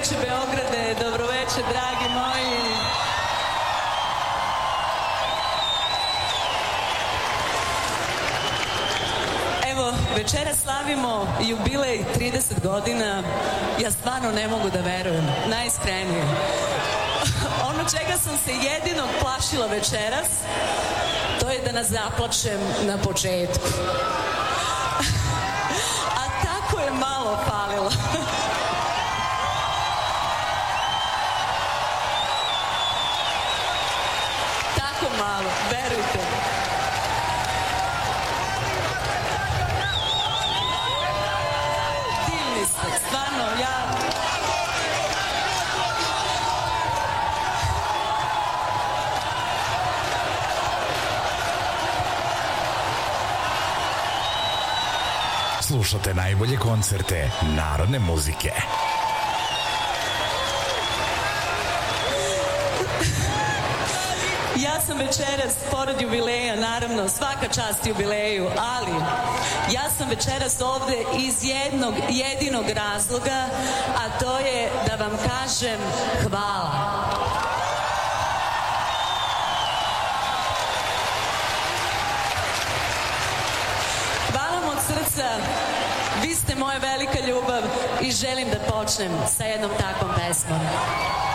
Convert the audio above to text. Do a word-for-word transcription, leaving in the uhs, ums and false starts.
Dobroveče Beograde, dobroveče dragi moji. Evo, večera slavimo jubilej trideset godina. Ja stvarno ne mogu da verujem, najiskrenije. Ono čega sam se jedino plašila večeras, to je da nas zaplačem na početku. A tako je malo falilo. Tako malo, verujte. Divni ste, stvarno, ja... Slušate najbolje koncerte narodne muzike. Ja sam večeras, pored jubileja, naravno, svaka čast jubileju, ali ja sam večeras ovde iz jednog jedinog razloga, a to je da vam kažem hvala. Srca, vi ste moja velika ljubav i želim da počnem sa jednom takvom pesmom.